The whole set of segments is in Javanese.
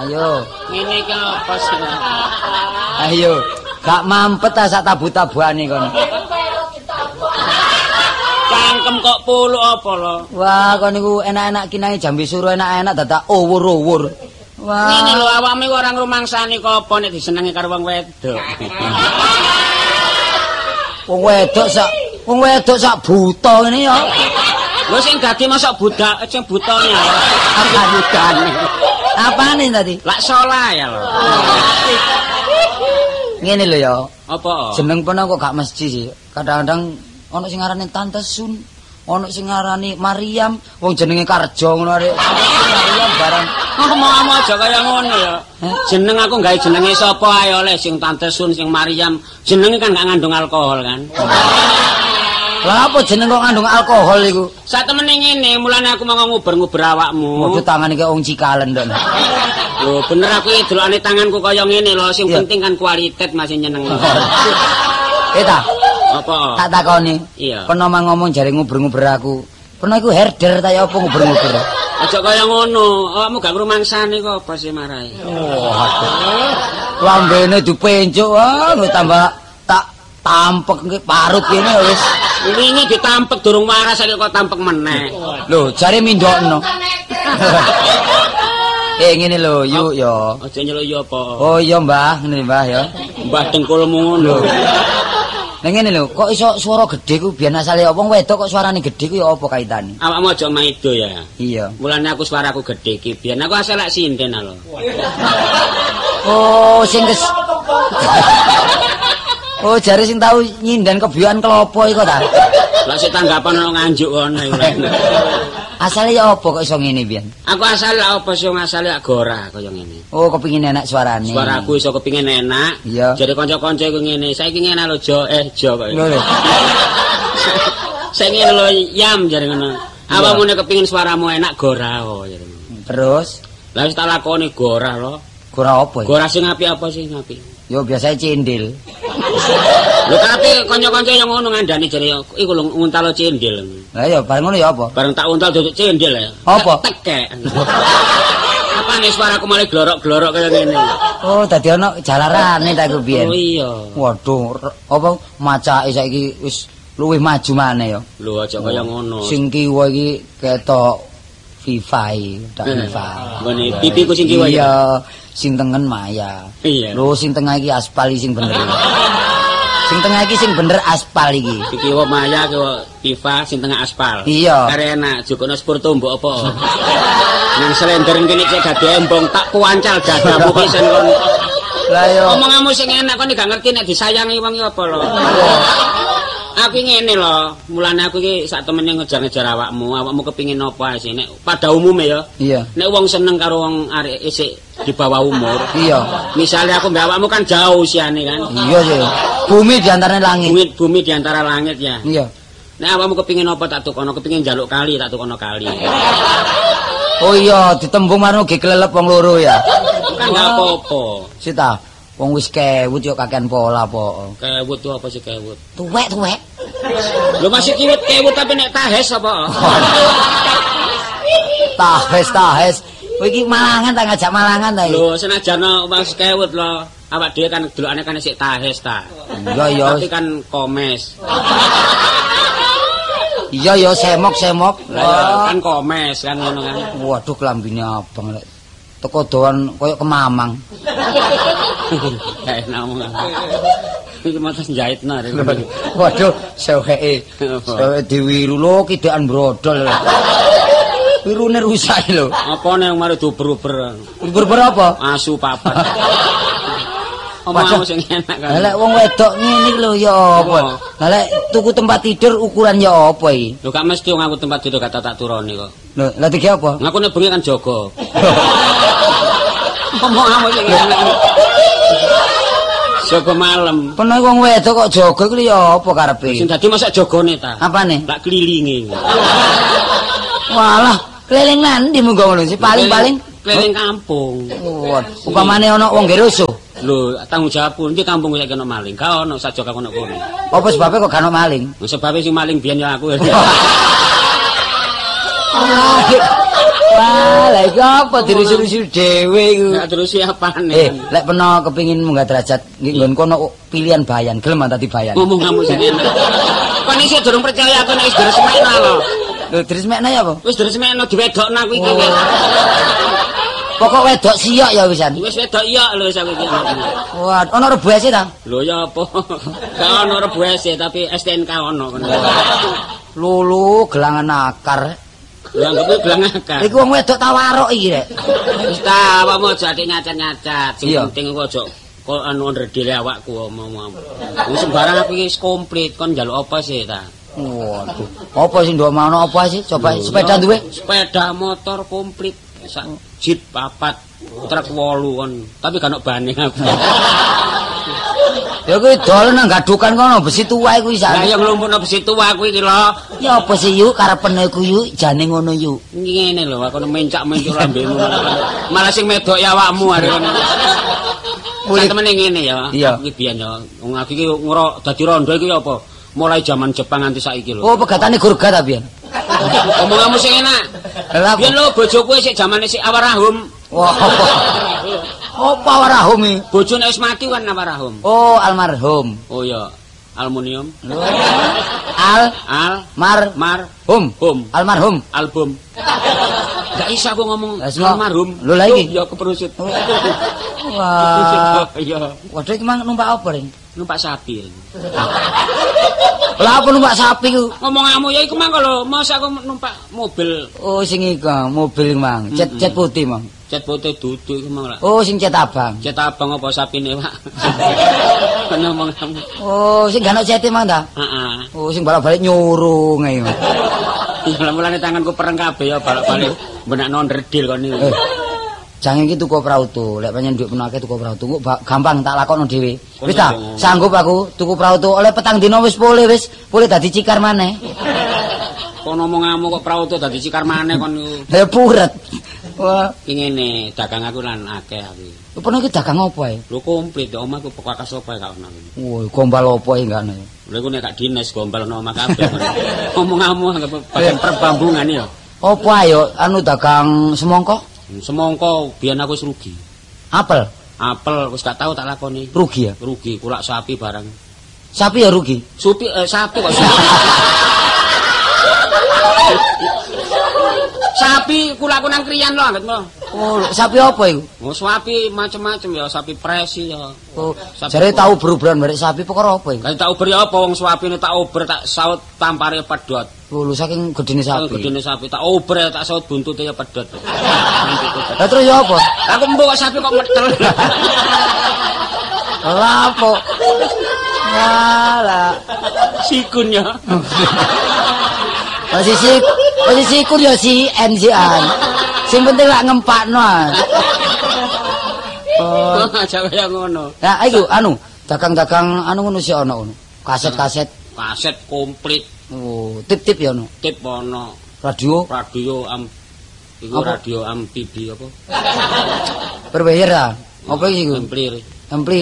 Ayo. Ngene iki apa sih? Ayo. Gak mampet ta sak tabu-tabuane kono. Cangkem kok puluk apa lho? Wah, kon niku enak-enak kinae jambe suruh enak-enak dadak uwur-uwur. Wah. Ngene lho awakmu ora ngrumangsani kok apa nek disenengi karo wong wedok. Wong wedok sak buta ngene ya. Lho sing dadi mosok budak sing butane ya. Apa budane? Apane tadi? Lak salah ya lho. Ngene lho ya. Apa? Jeneng pun kok gak mesti sih. Kadang-kadang ana sing ngarani Tante Sun, ana sing ngarani Mariam, wong jenenge Karjo ngono arek. Mariam barang. Ngomong aja kaya ngono ya. Jeneng aku gawe jenenge sapa ae oleh sing Tante Sun, sing Mariam. Jenenge kan gak ngandung alkohol kan. Lah apa jeneng kok ngandung alkohol iku? Sak temene ngene, mulane aku mau nguber-nguber awakmu. Waduh tangan iki wong Cikalen ndok. Lho bener aku iki delokane tanganku kaya ngene lho, sing penting kan kualitas masih nyeneng. Ta. Apa? Tak takoni. Iya. Peno ngomong jare nguber-nguber aku. Peno iku herder ta ya apa nguber-nguber? Aja kaya ngono. Awakmu gak ngrumangsani kok apa sih marai. Oh, aduh. Lambene dipencuk, wah tambah tak tampek nggih parut kene wis. Wingi ditampek durung waras saiki kok tampek meneh. Lho, jare mindokno. Ngene lho, yuk ya. Aja nyeluk yo apa. Oh iya, Mbah, ngene Mbah ya. Mbah dengkulmu ngono. Lah ngene lho, kok iso swara gedhe ku biyen asale wong wedok kok suarane gedhe ku ya apa kaitane? Awakmu aja maido ya. Iya. Mulane aku suaraku gedhe iki biyen aku asal lak sinden lho. Oh, sing Oh, jare sing tau nyinden kebiyokan kelopo iku ta? Lah sik tanggapan ono nganjuk kono iku. Asale ya apa kok iso ngene biyen? Aku asal apa sing asale agora kaya ngene. Oh, kepengin enak suarane. Suaraku iso kepengin enak. Iya. Jadi kanca-kanca iku ngene, saiki ngene lho Jo kok. Lho. Saiki ngene lho Yam jare ngono. Awakmu nek kepengin suaramu enak gora jare ngono. Terus, Lah wis tak lakoni gora lho. gora apa ya? Gora sing apik apa sih apik? Yo biasanya cendil. Lho tapi kanca-kanca yang ngono ngandani jare iku lho nguntalo cendil. Lah ya bareng ngono ya apa? Bareng tak untal duduk cendil ya. Apa? Tekek. Apa nih suaraku malah glorok-glorok kaya ngene. Oh, dadi ana jalarane ta iku biyen. Oh iya. Waduh, apa macake saiki wis luwih maju maneh ya. Lho aja kaya ngono. Sing kiwa iki ketok FIFA iki, tak FIFA. Ngene pipiku sing kiwa. Iya, sing tengen Maya. Iya. Lho sing tengah iki aspal iki sing bener. Sing tengah iki sing bener aspal iki. Kiwa Maya kiwa FIFA sing tengah aspal. Iya. Karena jukune Spurto mbok apa. Nang slender kene cek gade embong tak kuancal dadamu pisan kon. Lah yo. Omonganmu sing enak kon gak ngerti nek disayangi wong iki apa lho. Aku ngene lho, mulane aku iki sak temene ngejar-ngejar awakmu kepengin apa sih nek pada umume ya. Iya. Nek wong seneng karo wong arek isik di bawah umur. Iya. Misalnya aku mbak awakmu kan jauh usiane kan. Iya sih. Bumi di antara langit. Bumi di antara langit ya. Iya. Nek awakmu kepengin apa tak tukono, kepengin njaluk kali tak tukono kali. Oh iya, ditembung marno ge klelep wong loro ya. Kan gak apa-apa. Sita, wong wis kewut yo kakean pola apa. Kewut tuh apa sih kewut? Tuwek. Lho masih kewut tapi nek tahes apa? Tahes. Kowe iki Malangan ta ngajak Malangan ta iki? Lho senajan mas kewut lho. Awak dhewe kan delokane kan sik tahes ta. Iya. Tapi kan komes. Iya semok. Lah kan komes kan ngono kan. Waduh klambine abang lek. Teko doan koyo kemamang. Kayak namung. Iki mates jahitno rek. Waduh, seweke. Seweke diwiru lho kidekan brodol. Wirune rusak lho. Apa nang mari duber-uber. Uber apa? Asu papat. Omong sing enak kan. Lah lek wong wedok ngene lho ya apa? Lah lek tuku tempat tidur ukuran ya apa iki? Lho gak mesti wong aku tempat tidur kata tak turone kok. Lho, lah iki apa? Ngaku nek bengi kan jaga. Omong apa sing enak. Jaga malam. Peno wong wedok kok jaga iku ya apa karepe? Sing dadi masak jagane ta. Apane? Lak kelilingi. Walah, keliling nandi munggo ngono sih paling-paling keliling kampung. Waduh, upamane ana wong gerusuh. Lho, tanggung jawabku iki kampung saiki ana maling. Gak ono sajaka kono kono. Apa sebabnya kok gak ono maling? Sebabnya sing maling biyen ya aku. Wah, lah iki Ya apa dirusi-rusi dhewe iku. Nek terus apane? Lek peno kepengin munggah derajat nggon kono pilihan bayan, gelem tadi bayan. Ngomong kamu sini. Kon isih durung percaya aku nek wis diresmekno lho. Lho diresmekno ya apa? Wis diresmekno diwedokno aku iki. Pokok wedok siok ya wisan. Wis wedok iya lho sak iki. Wah, ono rebuese ta? Lho ya apa? Gak ono rebuese tapi STNK ono kono. Lulu gelangan akar. Lah kok gelang akar. Iku wong wedok tawarok iki rek. Wis ta, awakmu aja atik nyacat-nyacat. Sing Iya. penting kok aja kok anu ndredele awakku omong. Wis sembarang aku iki komplit kon njaluk apa sih ta? Waduh. Apa sing ndok mau apa sih? Coba sepeda duwe? Sepeda motor komplit. Sak jeep 4, truk 8 kon. Tapi gak ono bane aku. Ya kuwi dolen nang gadukan kono besi tua iku Lah isan. ya nglumpukno besi tua aku iki lho. Ya apa sih yuk karepene ku yuk jane ngono yuk. Ngene lho aku mencak-mencuk lambemu. Malah sing medok ya awakmu are kono. Mulih temene ngene ya. Iya. Aku iki biyen ya. Wong aku iki dadi rondo iki apa? Mulai zaman Jepang nganti saiki lho. Oh pegatane gurga ta pian? Omonganmu sing enak. Lah Biyen lho bojoku sik zamane sik awarahum. wah. Apa warahum iki? Bojone wis mati kan awarahum. Oh almarhum. Oh ya, aluminium. Mar hum. Almarhum. Album. Gak isa aku ngomong Lah, semua- almarhum. Lho, lah iki? Ya keperusut. Wah. Iya, Waduh iki mang numpak apa ring? numpak sapi. Lah apa numpak sapi ku? Ngomonganmu ya iku mang kalau masa aku numpak mobil Oh sing iku mobil mang, cet putih mang. cat putih dudu iku mang lah. Oh sing cet abang. Cat abang apa sapine, Pak? Ngomong kamu. Oh sing gak ono cete mang ta? Heeh. Oh sing balik-balik nyurung ae. Mulane tanganku pereng kabeh ya balik-balik benakno ndredil kon niku. Jangan iki tuku prauto, lek pancen nduk penake tuku prauto, kok gampang tak lakokno dhewe. Wis ta, sanggup aku tuku prauto oleh petang dina wis pulih dadi cikar maneh. Kon ngomonganmu kok prauto dadi cikar maneh kon niku. Ya puret. Wah, Iki ngene, dagang aku lan akeh aku. apa iki dagang apa ae? Lho komplit ya omahku bekas apa gak ono. Woi, gombal apa iki gak ono. Lha iku nek gak dinas gombal ono omah kabeh. Ngomonganmu anggap bagian perbambungan ya. Apa ayo anu dagang semongko? Semongko biyen aku wis rugi. Apel Apel wis gak tau tak lakoni. rugi ya? Rugi kulak sapi barang. Sapi ya rugi. Sapi kok sapi. Sapi kulakku nang kriyan lho anggitmu. Oh, sapi apa iku? Oh, sapi macem-macem ya, sapi presi ya. Oh, jare tahu beruberan barek sapi perkara apa iku? Lah tak uber ya apa wong sapine tak uber tak saut tampare pedhot. Oh, lho saking gedene sapi. Gedene sapi tak uber tak saut buntute ya pedhot. Lah terus ya apa? Aku mbok sapi kok medel. Lah apa? Walah. Sikun ya. Posisi kur ya si NCan. Sing penting lak ngempakno. Oh, Aja kaya ngono. nah iku anu, dagang-dagang anu ngono sih ana ngono. Kaset-kaset. Kaset komplit, Oh, tip-tip ya ono. tip ono, Radio radio iku Apa? radio amfibi apa? berbayar ta? Apa iki iku? Amplir. Ampli.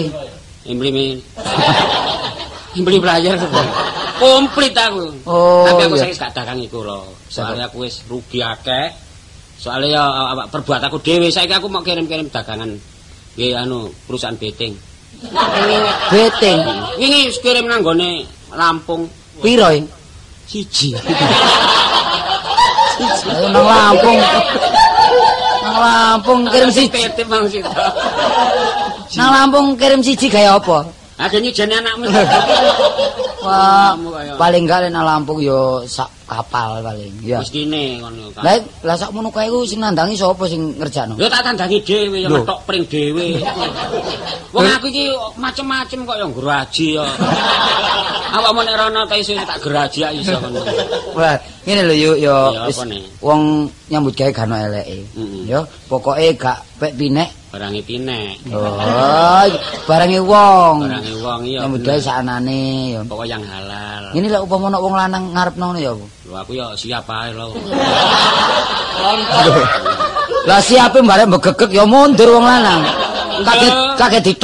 Impli belajar komplit aku. Oh, Tapi aku iya. saiki gak dagang iku lho. Soalnya aku wis rugi akeh. Soalnya ya perbuat aku dhewe saiki aku mau kirim-kirim dagangan. Nggih anu perusahaan betting. Beteng. Wingi wis kirim nang gone Lampung Piro iki? siji. Ayo nang Lampung. Nang Lampung kirim siji. PT Bang Sito. Nang Lampung kirim siji gawe apa? Ada nyujane anakmu. Wah, paling gak nang Lampung yo sak kapal paling. Ya. Mestine ngono kan. Lah sakmono kae ku sing nandangi sapa sing ngerjakno? Ya tak tandangi dhewe ya Lho. metok pring dhewe. Wong aku iki macem-macem kok ya geraji ya. Awakmu nek rono ta iso tak geraji ya iso ngono. Wah, ngene lho yo Ya, wis apa nih? wong nyambut gawe gak ono eleke. Yo, pokoke gak pek pinek. Barange pinek. Oh, barange wong. Barange wong iya. Nyambut gawe saknane yo. Pokok yang halal. Ini lek upama ana wong lanang ngarepno ngono ya apa? Lho aku ya siap ae lho. Lah siape bareng mbegegek ya mundur wong lanang. Kaget ditok